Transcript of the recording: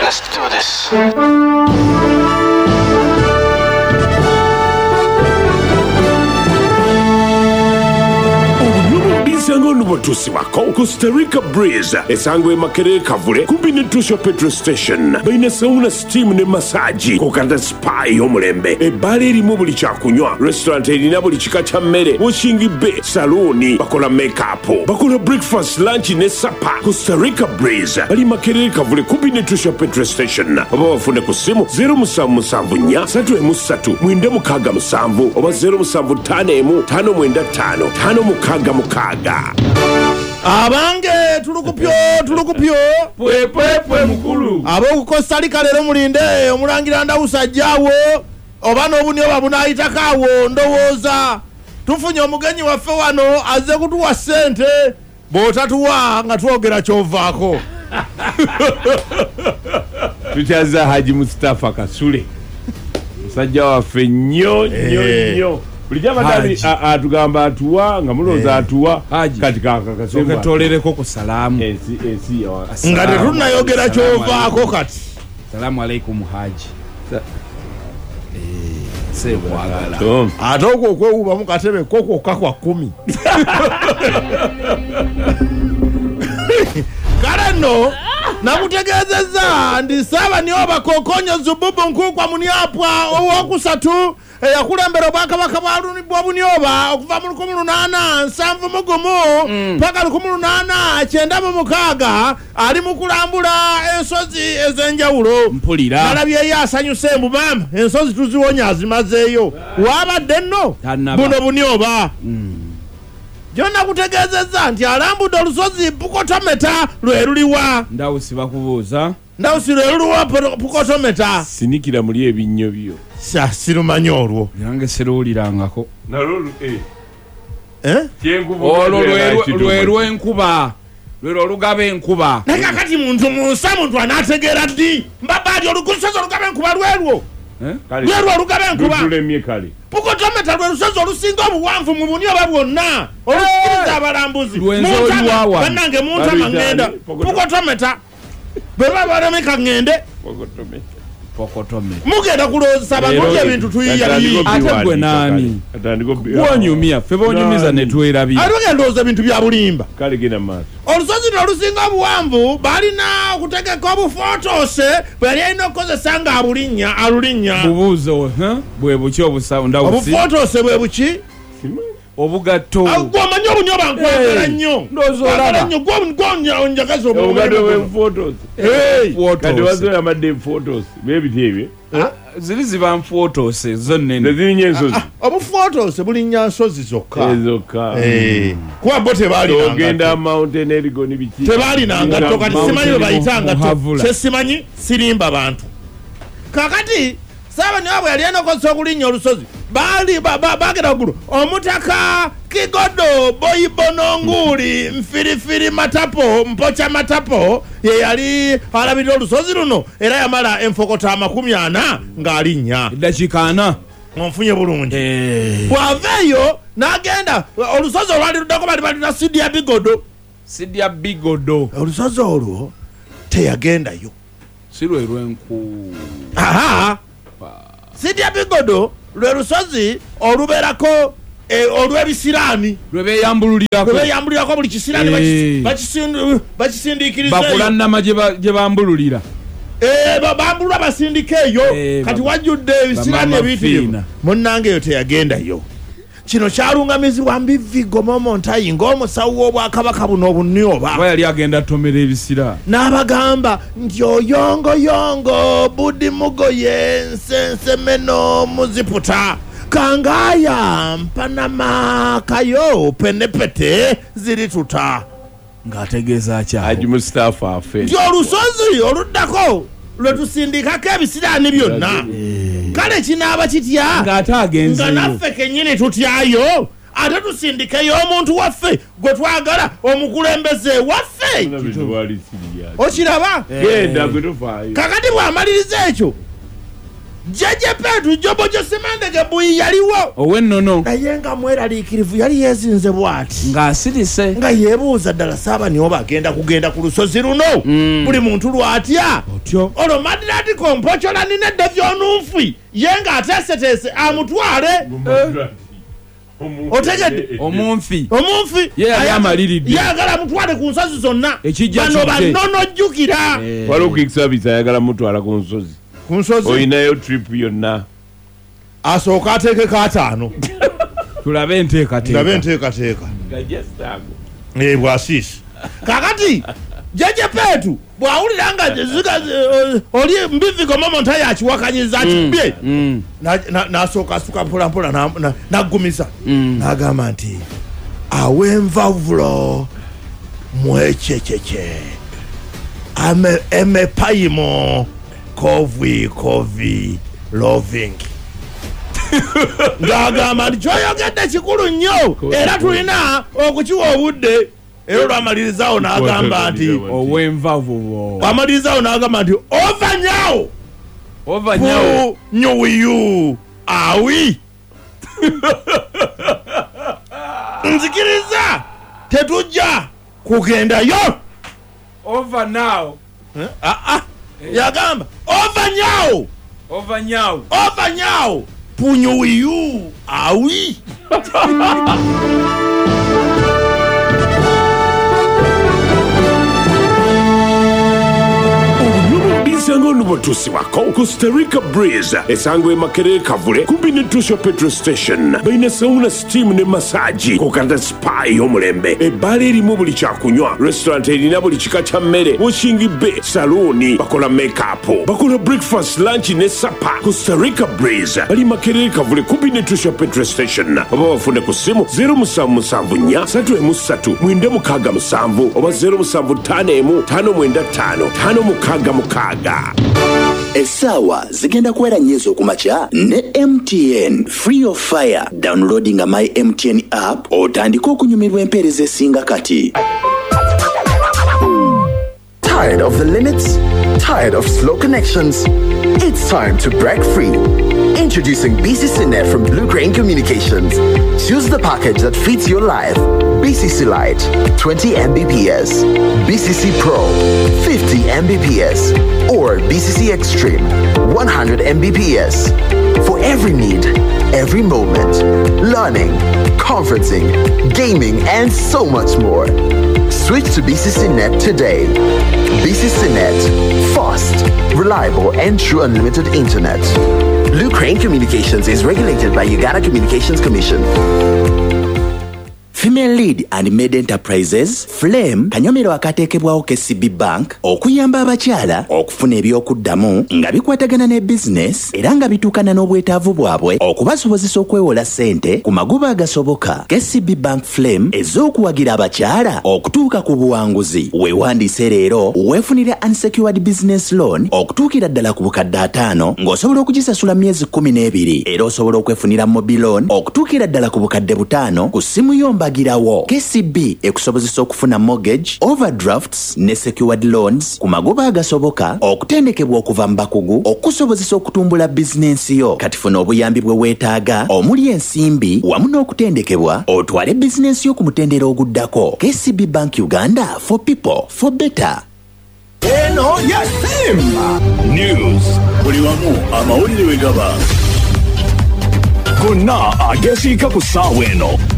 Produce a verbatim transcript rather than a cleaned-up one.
Let's do this. Isango nubotusi wako Costa Rica Breeze esango emakere kavule kumbi netusho petrol station baina sauna steam ne massage kokanda spa yomulembe ebale erimu buli kyakunywa restaurant erina buli kika kya mmere washingi be saloni bakola make-up bakola breakfast lunch ne supper. Costa Rica Breeze bali makere kavule kumbi netusho petrol station oba wafune ku simu zero musanvu musanvu nnya satu emu ssatu mwenda mukaaga musanvu oba zero musanvu ttaano emu ttaano mwenda ttaano ttaano mukaaga mukaaga. Abange tulukupyo tulukupyo pwe pwe pwe mukulu abo ku Costa Rica lero mulinde omulangira ndawusa jawo oba n'obuni oba bunayitakawo ndowooza tufunye omugenyi waffe wano aze kutuwa ssente bw'otatuwa nga twogera ky'ovaako. tukyaza Haji Mustafa Kasule musajja waffe nnyo nnyo nnyo bulijja badali atugamba atuwa nga muloza atuwa kati kakakasemba okatolereko ku salaamu ensi ensi nga tetunayogera ky'ovaako kati. Salaamu alaikum Haji. Sebwagala ate okwo okwewuuba mu katebe kokwokka kwa kumi. Kale nno nakutegeezezza ndi Ssaabanyooba Kokonyo Zububu Nkuukwa Munyapwa owookusatu eyakulembera obwakabaka bwa Bunyooba okuva mu lukumi lunaana nsanvu mu gumu paka lukumi lunaana kyenda mu mukaaga ali mu kulambula ensozi ez'enjawulo. mpulira nalabyeyo asanyuse mbu maama ensozi tuziwonya azimazeeyo waabadde nno buno Bunyooba. Jonna kutegeezezza nti alambudde olusozi Pukotometa lwe luliwa. Ndawusi bakubuuza Ndawusi lwe luliwa Pukotometa. sinikira muli ebinnyo byo Sa sirumanyi olwo. nange seruwulirangako nalwo eh Eh? kyenkubo olwo lwe lw'enkuba lwe olugaba enkuba. Naye kakati muntu munsa muntu anaategeera ddi mbabaali olusozi olugaba enkuba lwerwo lwerwo olugaba enkuba. tulemye kale Pukotometa lwe lusozi olusinga obuwanvu mu Bunyooba bwonna olusikiriza abalambuzi. Lwenzi oluwawa. Bannange muntama ŋŋenda Pukotometa bwe baba balemeka ŋŋende Pokotometa mugenda kulowooza bantu ebintu tuyiyabiyi. ate gwe naani gwonyumya ffe bonyumiza ne twerabira ate bagenda olowooza bintu bya bulimba. kale genda maaso Olusozi olusinga obuwanvu balina okutegeka obufootose bwe yali alina okukozesa nga abulinnya alulinnya. bubuuzo bwe buki obusawo Ndawusi Obufootose bwe buki? obugatto Gw'omanyi Obunyooba nkwagala nnyo. ndowooza olaba. nnyo gw'onjagaza obugado obulungi. bw'enfotos Photos. kati bazoya amadde photos bebiti ebyo ziri ziba nfootose zo nnene nezirinya ensozi Obufootose bulinnya nsozi zokka. ezokka kuba bo ogenda tebaalinanga mountain erigo nibiki tebaalinanga to kati simanyi bwe bayitanga to Muhavula. kye simanyi sirimba bantu. Kakati Ssaabanyooba bwe yali alina okukozesa okulinnya olusozi baali bagenda waggulu Omutaka Kigodo Boyibono Nguuli Nfirifiri Matapo Mpocha Matapo ye yali alabirira olusozi luno era yamala enfokota amakumi ana ng'alinnya. eddakiika ana Onfunye bulungi. Bw'aveeyo n'agenda olusozi olwali luddako bali balina Sidia Bigodo. sidya bigodo Olusozi olwo teyagendayo. si lwe lw'enku Aha! Sidia Bigodo lwe lusozi olubeerako olw'ebisiraani lwe beeyambululirako lwe beeyambulirako buli kisiraani Eh. bakisindiikiriza bakula nnama gye bambululira. bambulula basindika eyo Eh, kati ba- wajjudde ebisiraani Bamama ebiyitirivu Fiina. munnange eyo teyagendayo. Kino kyalungamizibwa Mbivigo Momontayi ng'omusawo w'obwakabaka buno Obunyooba oba yali agenda tomera ebisira n'abagamba nti oyongoyongo budi mugoye nsensemeno muziputa kangaya mpanama kayo penepete zirituta ng'ategeeza Haji kyalo Mustafa afe nti olusozi oluddako lwe tusindikako ebisiraani byonna kale kinaaba kitya ng'ate nga agenzeyo naffe kennyini tutyayo ate tusindikeyo omuntu waffe gwe twagala omukulembeze waffe okiraba genda gwe tofaayo kakati bw'amaliriza ekyo jejepetu jobo josemandege buyi yaliwo owennono naye nga mweraliikirivu yali yezinze bwati ng'asirise nga yeebuuza ddala saaba niwo bagenda kugenda ku lusozi luno buli muntu lwatya otyo olwo madirati kompocholani nedde vyonunfi ye nga ateeseteese amutwale otegedde omunfi omunfi ye yali amaliridde yagala mutwale ku nsozi zonna Ekijja bano kijje. bannonojjukira waliwo quick service ayagala mutwala ku nsozi ku nsozi oyinayo trip yonna asooka ateekeko ataano tulabe enteekateeka ndabe enteekateeka bwasiisi kakati jejepetu bwawulira nga ziga oli mbivigomamo ntayakiwakanyiza kibye nasooka asuka mpolampola naggumisa n'agamba nti awenvavulo mwekyekeke emepayimo kovi kovi loving ng'agamba nti kyoyogedde kikulu nnyo era tulina okukiwa obudde era olwamalirizawo n'agamba nti ow'envavubo amalirizawo n'agamba nti ova nyawo ova nyawo nyuwiyu awi nzikiriza tetujja kugendayo ova now yagamba ova nyawo ova nyawo ova nyawo punyuwiyu awi Isango nubotusi wako Costa Rica Breeze esangwe Makerere Kavule kumbi ne Tusho Petrol Station baina sauna steam ne massage kokanda spa y'omulembe ebbala erimu buli kyakunywa restaurant erina buli kika kya mmere washingi be saloni bakola make-up bakola breakfast lunch ne supper Costa Rica Breeze bali Makerere Kavule kumbi ne Tusho Petrol Station oba bafune ku simu zero seven seven four three three nine six seven oba zero seven five one five nine five five six six Esawa zigenda kuwera nyezo kumacha ne M T N free of fire downloading my M T N app otandika okunyumirwa empeereza esinga kati. Tired of the limits? Tired of slow connections? It's time to break free. Introducing B C C Net from Blue Crane Communications. Choose the package that fits your life. B C C Lite, twenty megabits per second. B C C Pro, fifty megabits per second. Or B C C Extreme, one hundred megabits per second. For every need, every moment. Learning, conferencing, gaming, and so much more. Switch to B C C Net today. B C C Net, fast, reliable, and true unlimited internet. Blue Crane Communications is regulated by Uganda Communications Commission. Female Lead and Maid Enterprises, Flame, kanyomero akateekebwawo K C B Bank, okuyamba abakyala okufuna ebyokuddamu nga bikwatagana ne business era nga bituukana n'obwetaavu bwabwe okubasobozesa okwewola ssente ku magoba agasoboka. K C B Bank Flame ez'okuwagira abakyala okutuuka ku buwanguzi. Weewandiise leero weefunire unsecured business loan okutuukira ddala ku bukadde ataano ng'osobola okugisasula myezi kkumi n'ebiri era osobola okwefunira mobile loan okutuukira ddala ku bukadde butaano ku ssimu yomba girawo. K C B ekusobozesa okufuna mortgage, overdrafts ne secured loans ku magoba agasoboka okutendekebwa okuva mu bakugu okusobozesa okutumbula bizinensi yo. Kati funa obuyambi bwe weetaaga omuli ensimbi wamu n'okutendekebwa otwale bizinensi yo ku mutendera oguddako. K C B Bank Uganda, for people, for better. Eno ya Simba News buli wamu amawulire we gaba gonna agesiika ku ssaawa eno.